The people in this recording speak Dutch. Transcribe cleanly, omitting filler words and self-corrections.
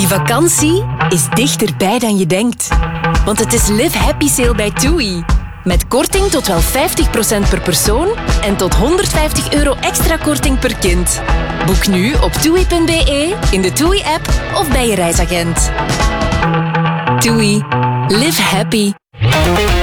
Vakantie is dichterbij dan je denkt. Want het is Live Happy Sale bij TUI. Met korting tot wel 50% per persoon en tot €150 extra korting per kind. Boek nu op TUI.be, in de TUI-app of bij je reisagent. TUI. Live happy.